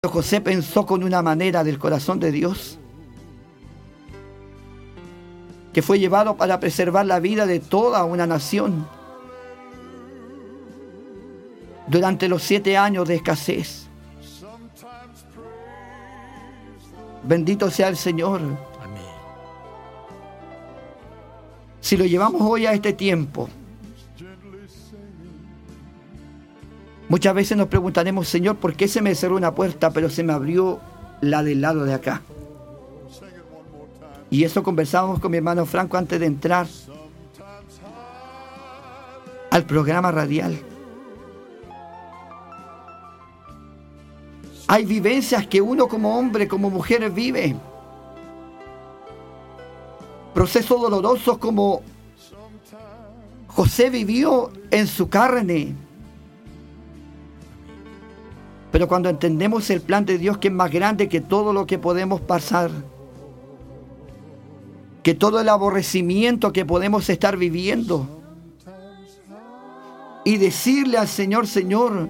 José pensó con una manera del corazón de Dios, que fue llevado para preservar la vida de toda una nación durante los 7 años de escasez. Bendito sea el Señor. Amén. Si lo llevamos hoy a este tiempo, muchas veces nos preguntaremos, Señor, ¿por qué se me cerró una puerta, pero se me abrió la del lado de acá? Y eso conversábamos con mi hermano Franco antes de entrar al programa radial. Hay vivencias que uno como hombre, como mujer vive. Procesos dolorosos como José vivió en su carne. Pero cuando entendemos el plan de Dios, que es más grande que todo lo que podemos pasar, que todo el aborrecimiento que podemos estar viviendo, y decirle al Señor, Señor,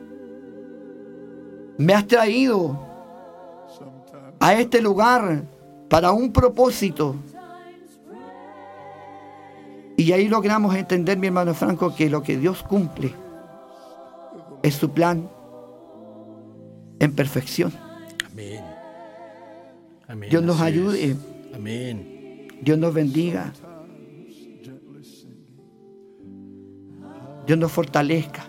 me has traído a este lugar para un propósito. Y ahí logramos entender, mi hermano Franco, que lo que Dios cumple es su plan en perfección. Amén. Amén. Dios nos Así ayude. es. Amén. Dios nos bendiga. Dios nos fortalezca.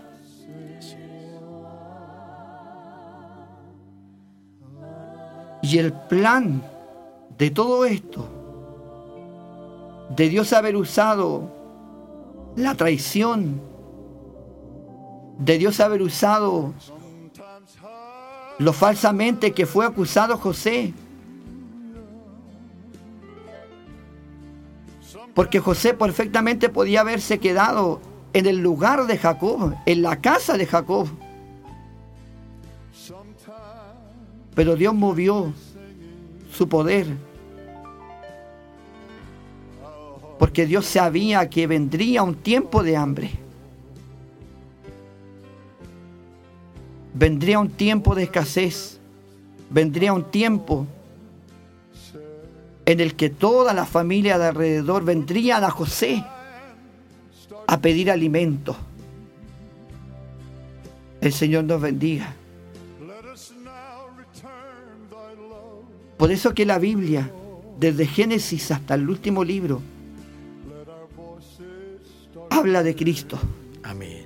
Y el plan de todo esto, de Dios haber usado la traición, de Dios haber usado lo falsamente que fue acusado José, porque José perfectamente podía haberse quedado en el lugar de Jacob, en la casa de Jacob. Pero Dios movió su poder, porque Dios sabía que vendría un tiempo de hambre. Vendría un tiempo de escasez. Vendría un tiempo en el que toda la familia de alrededor vendrían a José a pedir alimento. El Señor nos bendiga. Por eso que la Biblia, desde Génesis hasta el último libro, habla de Cristo. Amén.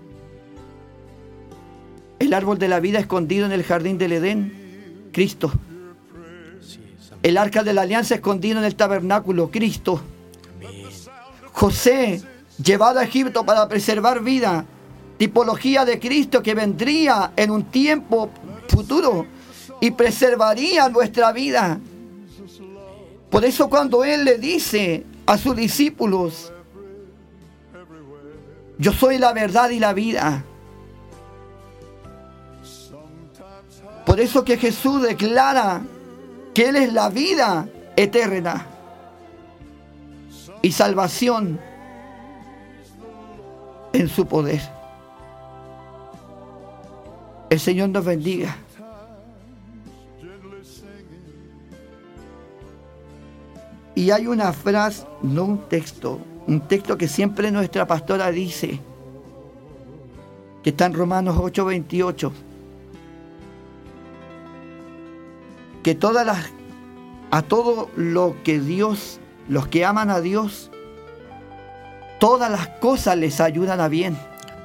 El árbol de la vida escondido en el jardín del Edén, Cristo. El arca de la alianza escondido en el tabernáculo, Cristo. Amén. José, llevado a Egipto para preservar vida, tipología de Cristo que vendría en un tiempo futuro y preservaría nuestra vida. Por eso cuando Él le dice a sus discípulos, yo soy la verdad y la vida. Por eso que Jesús declara que Él es la vida eterna y salvación en su poder. El Señor nos bendiga. Y hay una frase, no un texto que siempre nuestra pastora dice, que está en Romanos 8:28, que a todo lo que Dios, los que aman a Dios, todas las cosas les ayudan a bien.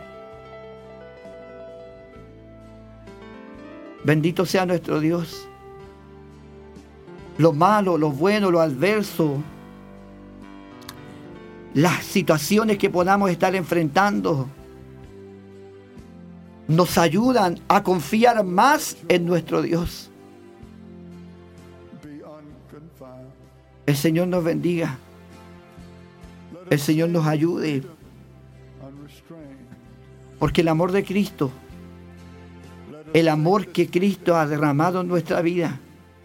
Bendito sea nuestro Dios. Lo malo, lo bueno, lo adverso, las situaciones que podamos estar enfrentando, nos ayudan a confiar más en nuestro Dios. El Señor nos bendiga. El Señor nos ayude. Porque el amor de Cristo, el amor que Cristo ha derramado en nuestra vida,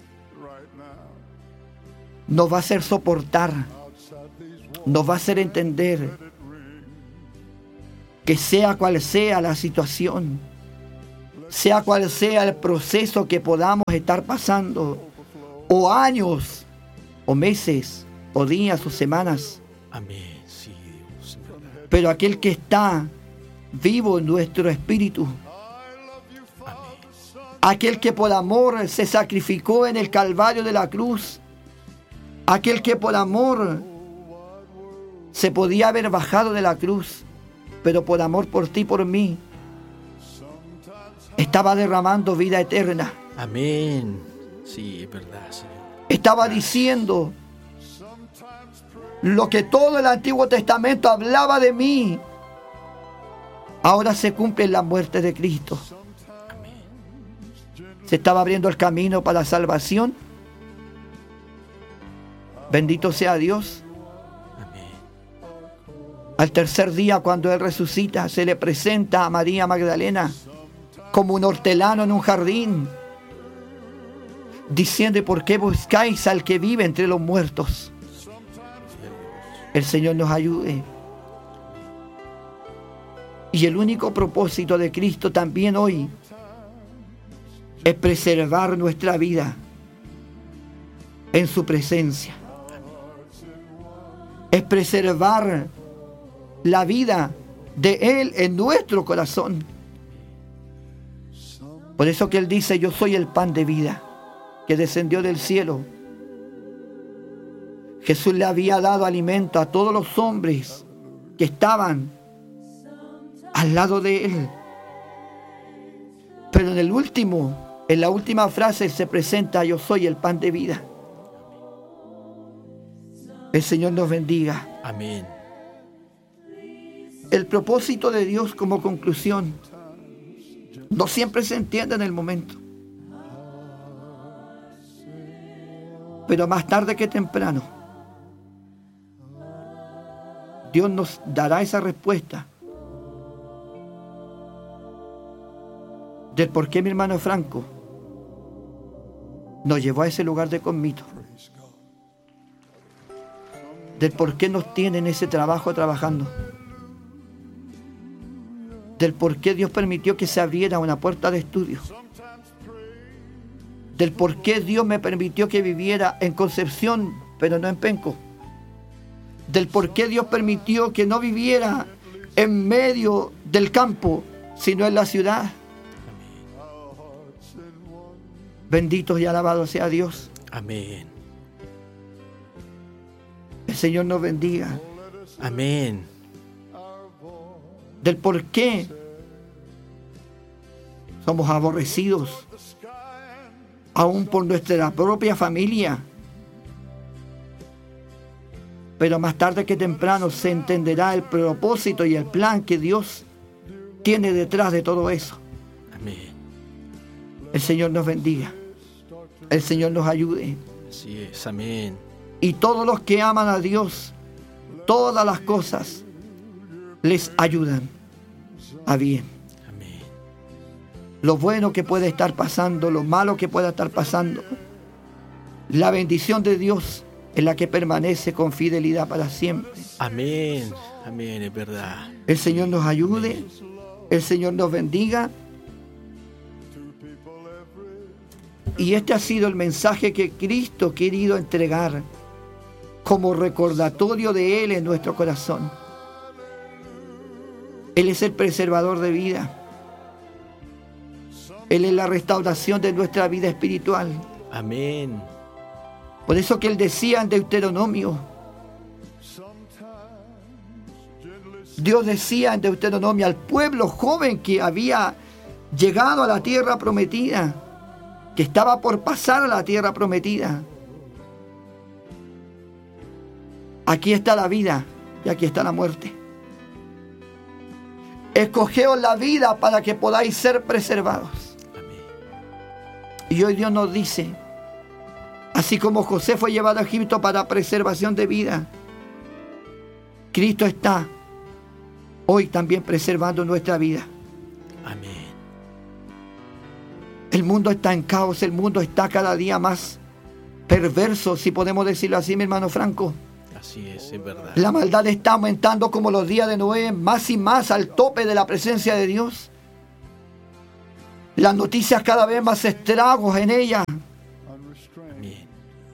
nos va a hacer soportar, nos va a hacer entender que sea cual sea la situación, sea cual sea el proceso que podamos estar pasando, o años, o meses, o días, o semanas. Amén. Sí, Dios, en verdad. Pero aquel que está vivo en nuestro espíritu, Amén. aquel que por amor se sacrificó en el Calvario de la cruz, aquel que por amor se podía haber bajado de la cruz, pero por amor por ti, por mí, estaba derramando vida eterna. Amén. Sí, es verdad, Señor. Estaba diciendo lo que todo el Antiguo Testamento hablaba de mí. Ahora se cumple en la muerte de Cristo. Amén. Se estaba abriendo el camino para la salvación. Bendito sea Dios. Amén. Al tercer día, cuando Él resucita, se le presenta a María Magdalena como un hortelano en un jardín, diciendo: ¿por qué buscáis al que vive entre los muertos? El Señor nos ayude. Y el único propósito de Cristo también hoy es preservar nuestra vida en su presencia. Es preservar la vida de Él en nuestro corazón. Por eso que Él dice: yo soy el pan de vida que descendió del cielo. Jesús le había dado alimento a todos los hombres que estaban al lado de Él. Pero en la última frase se presenta: yo soy el pan de vida. El Señor nos bendiga. Amén. El propósito de Dios, como conclusión, no siempre se entiende en el momento. Pero más tarde que temprano, Dios nos dará esa respuesta del por qué mi hermano Franco nos llevó a ese lugar de conmito, del por qué nos tiene en ese trabajo trabajando, del por qué Dios permitió que se abriera una puerta de estudio, del por qué Dios me permitió que viviera en Concepción, pero no en Penco, del por qué Dios permitió que no viviera en medio del campo, sino en la ciudad. Bendito y alabado sea Dios. Amén. El Señor nos bendiga. Amén. Del por qué somos aborrecidos aún por nuestra propia familia. Pero más tarde que temprano se entenderá el propósito y el plan que Dios tiene detrás de todo eso. Amén. El Señor nos bendiga. El Señor nos ayude. Así es. Amén. Y todos los que aman a Dios, todas las cosas les ayudan a bien. Amén. Lo bueno que puede estar pasando, lo malo que pueda estar pasando, la bendición de Dios es la que permanece con fidelidad para siempre. Amén. Amén. Es verdad. El Señor nos ayude. El Señor nos bendiga. Y este ha sido el mensaje que Cristo ha querido entregar como recordatorio de Él en nuestro corazón. Él es el preservador de vida. Él es la restauración de nuestra vida espiritual. Amén. Por eso que Él decía en Deuteronomio, Dios decía en Deuteronomio al pueblo joven que había llegado a la tierra prometida, que estaba por pasar a la tierra prometida: aquí está la vida y aquí está la muerte. Escogeos la vida para que podáis ser preservados. Amén. Y hoy Dios nos dice, así como José fue llevado a Egipto para preservación de vida, Cristo está hoy también preservando nuestra vida. Amén. El mundo está en caos, el mundo está cada día más perverso, si podemos decirlo así, mi hermano Franco. Así es verdad. La maldad está aumentando como los días de Noé, más y más al tope de la presencia de Dios. Las noticias cada vez más estragos en ella. Amén.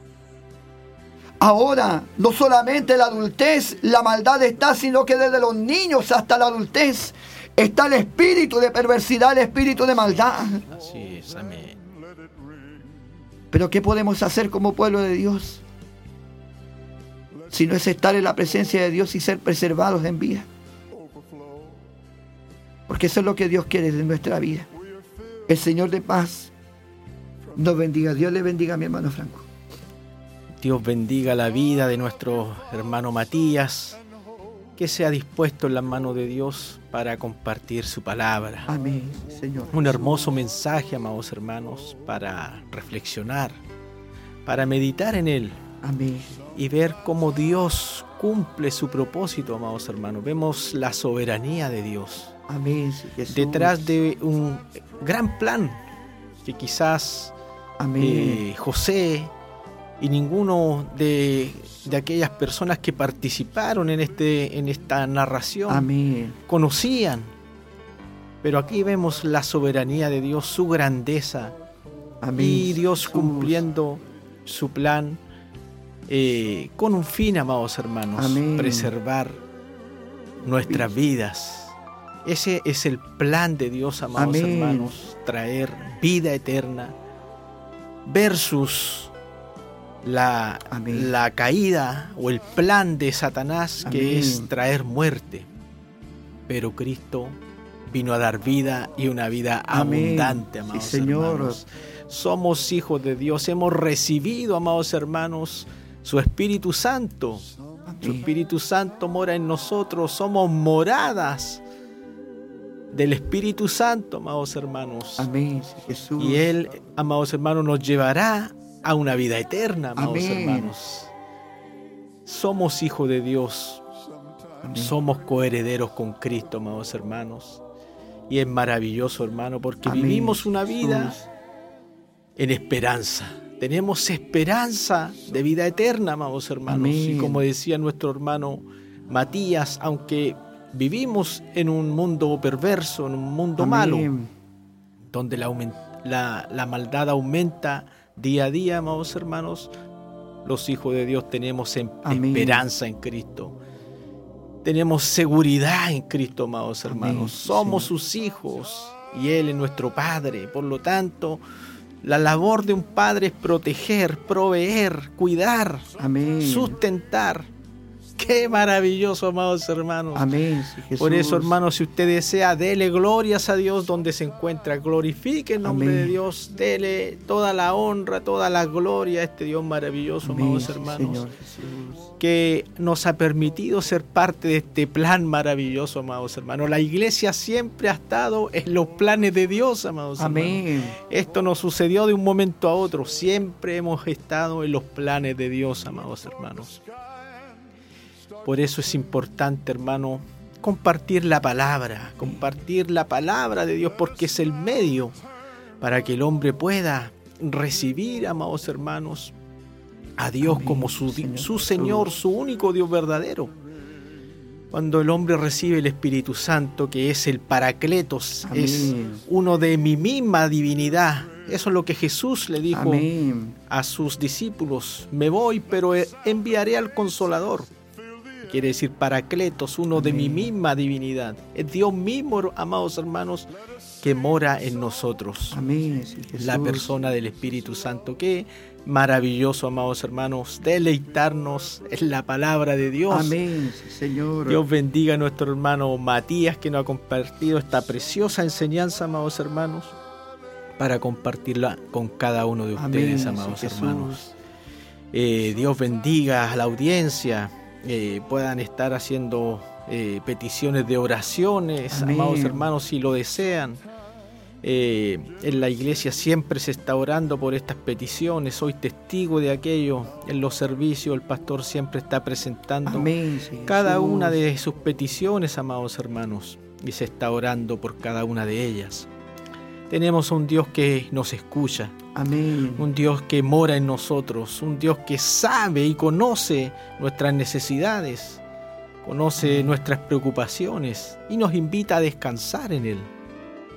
Ahora, no solamente la adultez, la maldad está, sino que desde los niños hasta la adultez está el espíritu de perversidad, el espíritu de maldad. Así es, amén. Pero ¿qué podemos hacer como pueblo de Dios? Si no es estar en la presencia de Dios y ser preservados en vida. Porque eso es lo que Dios quiere de nuestra vida. El Señor de paz nos bendiga. Dios le bendiga a mi hermano Franco. Dios bendiga la vida de nuestro hermano Matías, que sea dispuesto en las manos de Dios para compartir su palabra. Amén, Señor. Un hermoso mensaje, amados hermanos, para reflexionar, para meditar en él. Amén. Y ver cómo Dios cumple su propósito, amados hermanos. Vemos la soberanía de Dios. Amén, Jesús. Detrás de un gran plan que quizás José y ninguno de aquellas personas que participaron en esta narración conocían. Pero aquí vemos la soberanía de Dios, su grandeza. Amén, y Dios Jesús. cumpliendo su plan con un fin, amados hermanos. Amén. Preservar nuestras vidas. Ese es el plan de Dios, amados hermanos. Traer vida eterna versus la caída o el plan de Satanás, que es traer muerte. Pero Cristo vino a dar vida y una vida abundante, amados hermanos. Somos hijos de Dios, hemos recibido, amados hermanos, su Espíritu Santo. Su Espíritu Santo mora en nosotros, somos moradas del Espíritu Santo, amados hermanos. Amén, Jesús. Y Él, amados hermanos, nos llevará a una vida eterna, amados hermanos. Somos hijos de Dios. Somos coherederos con Cristo, amados hermanos. Y es maravilloso, hermano, porque vivimos una vida en esperanza. Tenemos esperanza de vida eterna, amados hermanos. Y como decía nuestro hermano Matías, aunque vivimos en un mundo perverso, en un mundo malo, donde la maldad aumenta día a día, amados hermanos, los hijos de Dios tenemos esperanza en Cristo. Tenemos seguridad en Cristo, amados hermanos. Somos sus hijos y Él es nuestro Padre. Por lo tanto, la labor de un padre es proteger, proveer, cuidar, sustentar. Qué maravilloso, amados hermanos. Amén, Jesús. Por eso, hermanos, si usted desea, dele glorias a Dios donde se encuentra. Glorifique el nombre de Dios. Dele toda la honra, toda la gloria a este Dios maravilloso, amados hermanos. Señor Jesús. Que nos ha permitido ser parte de este plan maravilloso, amados hermanos. La iglesia siempre ha estado en los planes de Dios, amados hermanos. Esto no sucedió de un momento a otro. Siempre hemos estado en los planes de Dios, amados hermanos. Por eso es importante, hermano, compartir la palabra de Dios, porque es el medio para que el hombre pueda recibir, amados hermanos, a Dios como su Señor, su único Dios verdadero. Cuando el hombre recibe el Espíritu Santo, que es el Paracletos, es uno de mi misma divinidad. Eso es lo que Jesús le dijo a sus discípulos. Me voy, pero enviaré al Consolador. Quiere decir Paracletos, uno de mi misma divinidad. Es Dios mismo, amados hermanos, que mora en nosotros. La persona del Espíritu Santo. Qué maravilloso, amados hermanos, deleitarnos en la palabra de Dios. Amén, Señor. Dios bendiga a nuestro hermano Matías, que nos ha compartido esta preciosa enseñanza, amados hermanos, para compartirla con cada uno de ustedes, amados hermanos. Dios bendiga a la audiencia. Puedan estar haciendo peticiones de oraciones, amados hermanos, si lo desean. En la iglesia siempre se está orando por estas peticiones. Soy testigo de aquello. En los servicios el pastor siempre está presentando cada una de sus peticiones, amados hermanos, y se está orando por cada una de ellas. Tenemos un Dios que nos escucha. Un Dios que mora en nosotros, un Dios que sabe y conoce nuestras necesidades, conoce nuestras preocupaciones y nos invita a descansar en Él.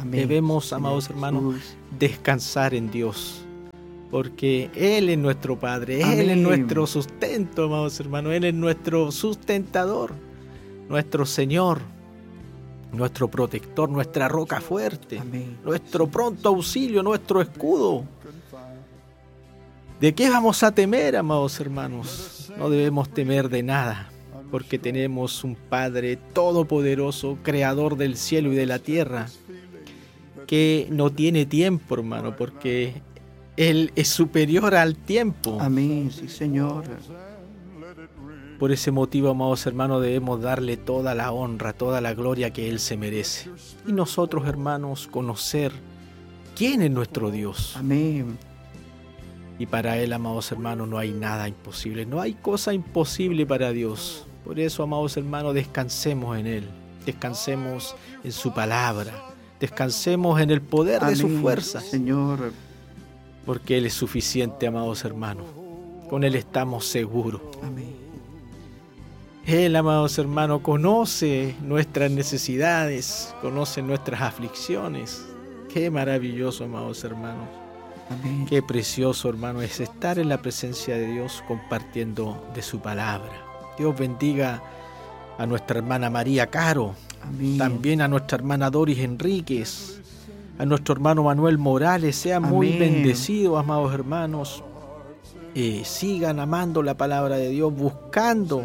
Amén. Debemos, amados hermanos, descansar en Dios, porque Él es nuestro Padre, Amén. Él es nuestro sustento, amados hermanos, Él es nuestro sustentador, nuestro Señor, nuestro protector, nuestra roca fuerte, Amén. Nuestro pronto auxilio, nuestro escudo. ¿De qué vamos a temer, amados hermanos? No debemos temer de nada, porque tenemos un Padre todopoderoso, creador del cielo y de la tierra, que no tiene tiempo, hermano, porque Él es superior al tiempo. Amén, sí, Señor. Por ese motivo, amados hermanos, debemos darle toda la honra, toda la gloria que Él se merece. Y nosotros, hermanos, conocer quién es nuestro Dios. Amén. Y para Él, amados hermanos, no hay nada imposible, no hay cosa imposible para Dios. Por eso, amados hermanos, descansemos en Él, descansemos en su palabra, descansemos en el poder de su fuerza, Señor, porque Él es suficiente, amados hermanos. Con Él estamos seguros. Amén. Él, amados hermanos, conoce nuestras necesidades, conoce nuestras aflicciones. Qué maravilloso, amados hermanos. Amén. Qué precioso, hermano, es estar en la presencia de Dios compartiendo de su palabra. Dios bendiga a nuestra hermana María Caro, Amén. también a nuestra hermana Doris Enríquez, a nuestro hermano Manuel Morales. Sean muy Amén. bendecidos, amados hermanos. Sigan amando la palabra de Dios, buscando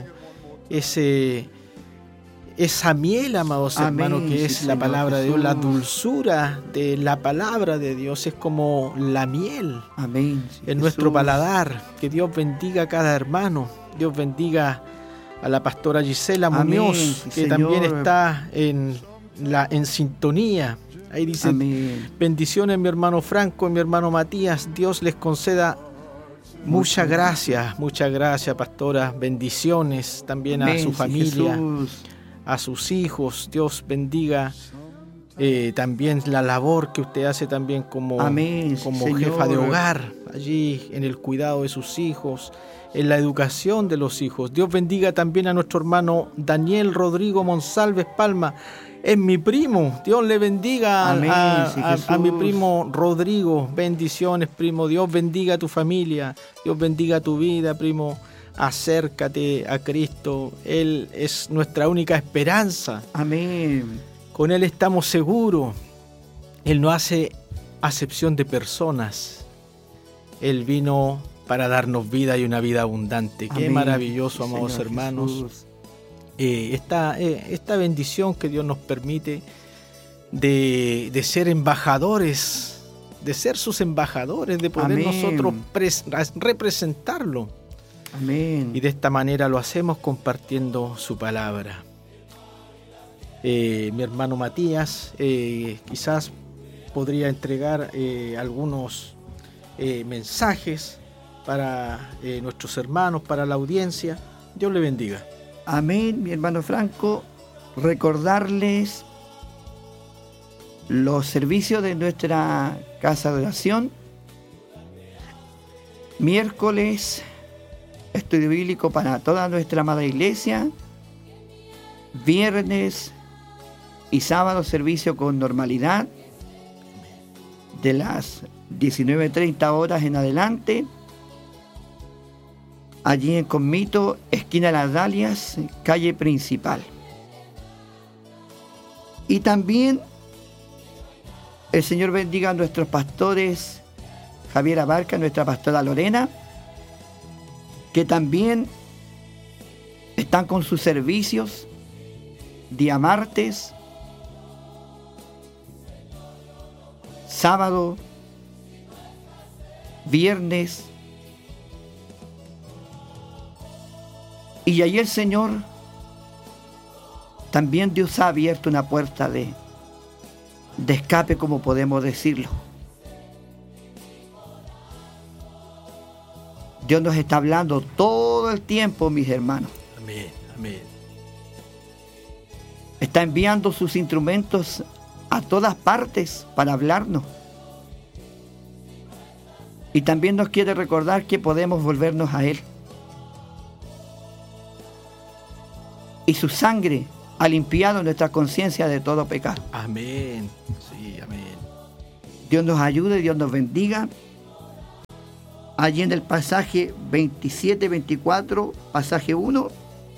esa miel, amados Amén, hermanos, que sí, es la Señor palabra de Dios. La Jesús. dulzura de la palabra de Dios es como la miel Amén, sí, en nuestro Jesús. paladar. Que Dios bendiga a cada hermano. Dios bendiga a la pastora Gisela Amén, Muñoz, sí, que Señor. también está en sintonía. Ahí dice: Amén. bendiciones, mi hermano Franco y mi hermano Matías. Dios les conceda muchas gracias, pastora. Bendiciones también Amén, a su sí, familia, Jesús. a sus hijos. Dios bendiga también la labor que usted hace también como, Amén, sí, como Señor. jefa de hogar, allí en el cuidado de sus hijos, en la educación de los hijos. Dios bendiga también a nuestro hermano Daniel Rodrigo Monsalves Palma. Es mi primo. Dios le bendiga. Amén, sí, a mi Jesús. primo Rodrigo. Bendiciones, primo. Dios bendiga a tu familia. Dios bendiga tu vida, primo. Acércate a Cristo. Él es nuestra única esperanza. Amén. Con Él estamos seguros. Él no hace acepción de personas. Él vino para darnos vida y una vida abundante. Qué Amén. maravilloso, amados Señor hermanos. Jesús. Esta bendición que Dios nos permite de ser embajadores, de ser sus embajadores, de poder Amén. nosotros representarlo. Amén. Y de esta manera lo hacemos compartiendo su palabra. Mi hermano Matías quizás podría entregar algunos mensajes para nuestros hermanos, para la audiencia. Dios le bendiga. Amén, mi hermano Franco. Recordarles los servicios de nuestra casa de oración. Miércoles, estudio bíblico para toda nuestra amada iglesia. Viernes y sábado, servicio con normalidad, de las 19:30 horas en adelante. Allí en Comito, esquina Las Dalias, calle principal. Y también el Señor bendiga a nuestros pastores, Javier Abarca, nuestra pastora Lorena, que también están con sus servicios día martes, sábado, viernes. Y ahí el Señor, también Dios ha abierto una puerta de escape, como podemos decirlo. Dios nos está hablando todo el tiempo, mis hermanos. Amén, amén. Está enviando sus instrumentos a todas partes para hablarnos. Y también nos quiere recordar que podemos volvernos a Él. Y su sangre ha limpiado nuestra conciencia de todo pecado. Amén. Sí, amén. Dios nos ayude, Dios nos bendiga. Allí en el pasaje 27-24, pasaje 1,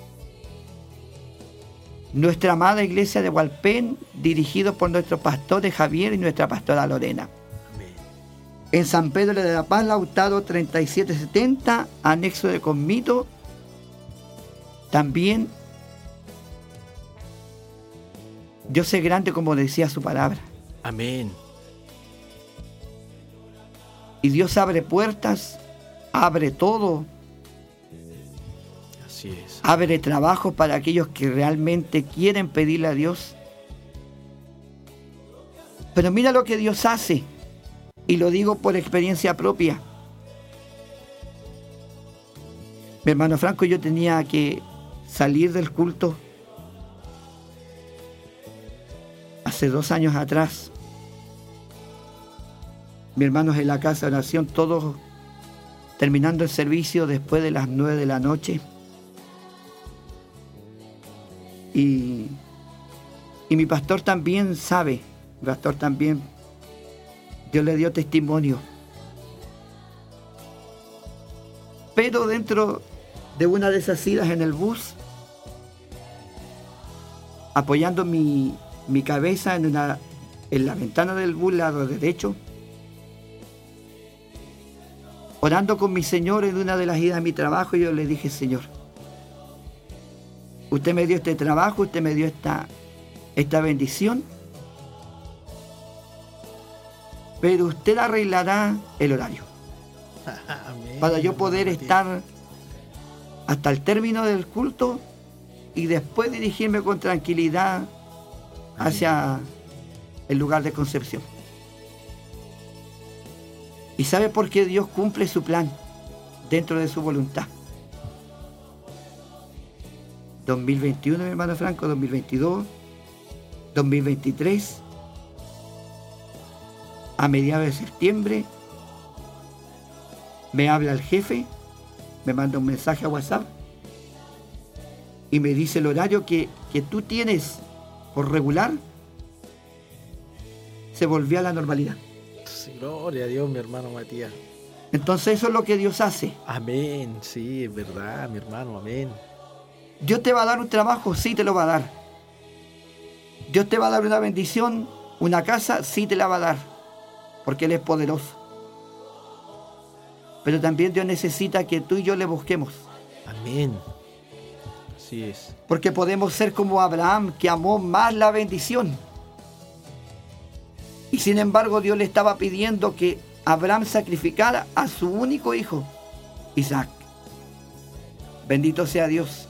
nuestra amada iglesia de Hualpén, dirigido por nuestros pastores Javier y nuestra pastora Lorena. Amén. En San Pedro de la Paz, Lautaro 3770, anexo de Conmito. También Dios es grande, como decía su palabra. Amén. Y Dios abre puertas, abre todo. Así es. Abre trabajo para aquellos que realmente quieren pedirle a Dios. Pero mira lo que Dios hace, y lo digo por experiencia propia. Mi hermano Franco, yo tenía que salir del culto hace 2 años atrás. Mis hermanos en la casa de oración, todos terminando el servicio después de las 9 de la noche. Y mi pastor también sabe, mi pastor también, Dios le dio testimonio. Pero dentro de una de esas idas en el bus, apoyando mi cabeza en la ventana del bus, lado derecho, orando con mi Señor en una de las idas a mi trabajo, yo le dije: Señor, usted me dio este trabajo, usted me dio esta bendición, pero usted arreglará el horario. Amén. Para yo poder estar hasta el término del culto y después dirigirme con tranquilidad hacia el lugar de concepción. ¿Y sabe por qué Dios cumple su plan dentro de su voluntad? 2021, mi hermano Franco, 2022, 2023, a mediados de septiembre, me habla el jefe, me manda un mensaje a WhatsApp y me dice: el horario que tú tienes por regular se volvió a la normalidad. Gloria a Dios, mi hermano Matías. Entonces eso es lo que Dios hace. Amén, sí, es verdad, mi hermano, amén. Dios te va a dar un trabajo, sí te lo va a dar. Dios te va a dar una bendición, una casa, sí te la va a dar, porque Él es poderoso. Pero también Dios necesita que tú y yo le busquemos. Amén. Así es. Porque podemos ser como Abraham, que amó más la bendición. Y sin embargo Dios le estaba pidiendo que Abraham sacrificara a su único hijo, Isaac. Bendito sea Dios.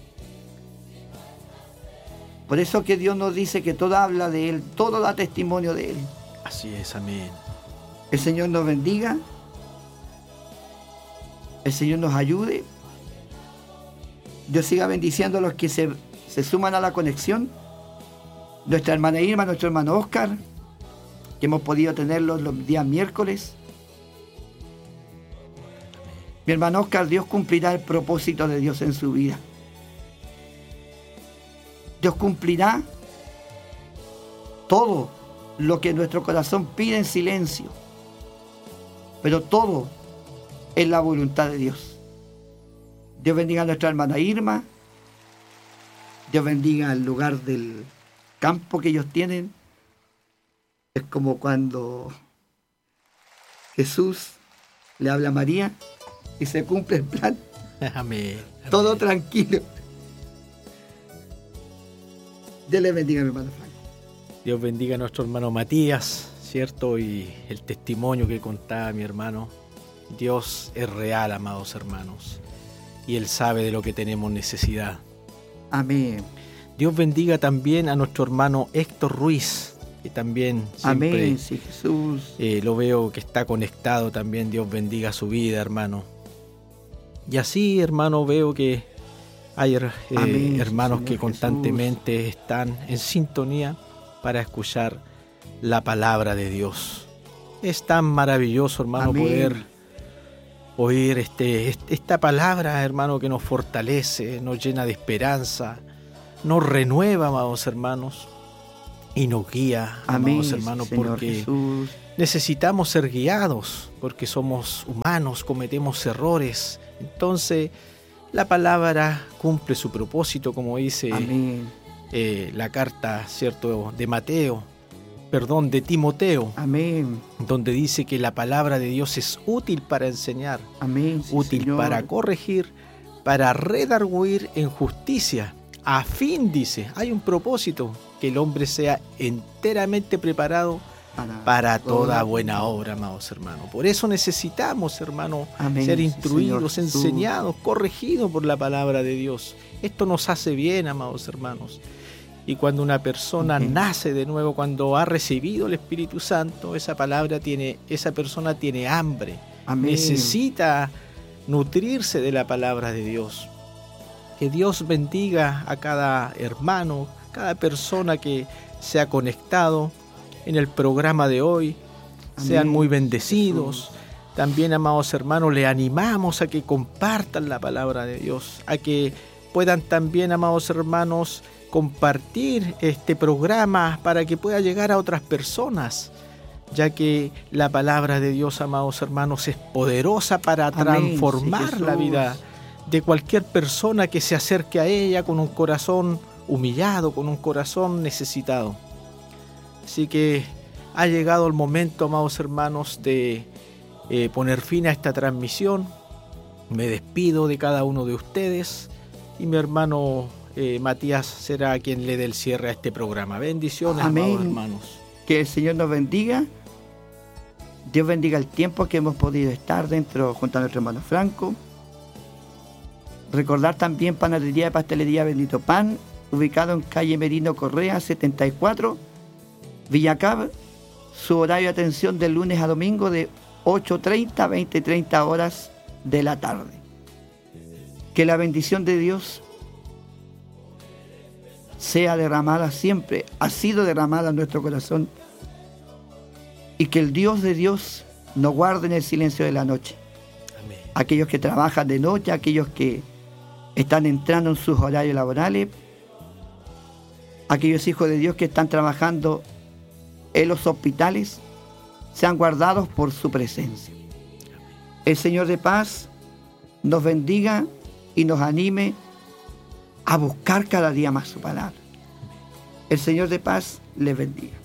Por eso que Dios nos dice que todo habla de Él, todo da testimonio de Él. Así es, amén. El Señor nos bendiga. El Señor nos ayude. Dios siga bendiciendo a los que se suman a la conexión. Nuestra hermana Irma, nuestro hermano Oscar, que hemos podido tenerlos los días miércoles. Mi hermano Oscar, Dios cumplirá el propósito de Dios en su vida. Dios cumplirá todo lo que nuestro corazón pide en silencio, pero todo es la voluntad de Dios. Dios bendiga a nuestra hermana Irma. Dios bendiga el lugar del campo que ellos tienen. Es como cuando Jesús le habla a María y se cumple el plan. Amén. Todo amén. Tranquilo. Dios le bendiga a mi hermano Franco. Dios bendiga a nuestro hermano Matías, ¿cierto? Y el testimonio que contaba mi hermano. Dios es real, amados hermanos. Y Él sabe de lo que tenemos necesidad. Amén. Dios bendiga también a nuestro hermano Héctor Ruiz, que también siempre amén, sí, Jesús. Lo veo que está conectado también. Dios bendiga su vida, hermano. Y así, hermano, veo que hay amén, hermanos Señor que constantemente Jesús. Están en sintonía para escuchar la palabra de Dios. Es tan maravilloso, hermano, amén. Poder oír esta palabra, hermano, que nos fortalece, nos llena de esperanza, nos renueva, amados hermanos, y nos guía, amados hermanos, porque Jesús. Necesitamos ser guiados, porque somos humanos, cometemos errores. Entonces, la palabra cumple su propósito, como dice la carta, ¿cierto?, de Timoteo. Amén. Donde dice que la palabra de Dios es útil para enseñar, útil Señor, para corregir, para redarguir en justicia, a fin, dice, hay un propósito, que el hombre sea enteramente preparado para toda buena obra, amados hermanos. Por eso necesitamos, hermanos, ser instruidos, Señor, enseñados, corregidos por la palabra de Dios. Esto nos hace bien, amados hermanos. Y cuando una persona nace de nuevo, cuando ha recibido el Espíritu Santo, esa persona tiene hambre, necesita nutrirse de la palabra de Dios. Que Dios bendiga a cada hermano, cada persona que se ha conectado en el programa de hoy. Sean muy bendecidos. Jesús. También, amados hermanos, le animamos a que compartan la palabra de Dios, a que puedan también, amados hermanos, compartir este programa para que pueda llegar a otras personas, ya que la palabra de Dios, amados hermanos, es poderosa para transformar la vida de cualquier persona que se acerque a ella con un corazón humillado, con un corazón necesitado. Así que ha llegado el momento, amados hermanos, de poner fin a esta transmisión. Me despido de cada uno de ustedes y mi hermano Matías será quien le dé el cierre a este programa. Bendiciones, amados hermanos. Que el Señor nos bendiga. Dios bendiga el tiempo que hemos podido estar dentro junto a nuestro hermano Franco. Recordar también Panadería y Pastelería Bendito Pan, ubicado en calle Merino Correa 74, Villacab. Su horario de atención de lunes a domingo de 8:30 a 20:30 horas de la tarde. Que la bendición de Dios sea derramada siempre, ha sido derramada en nuestro corazón, y que el Dios de Dios nos guarde en el silencio de la noche. Amén. Aquellos que trabajan de noche, aquellos que están entrando en sus horarios laborales, aquellos hijos de Dios que están trabajando en los hospitales, sean guardados por su presencia. El Señor de paz nos bendiga y nos anime a buscar cada día más su palabra. El Señor de paz les bendiga.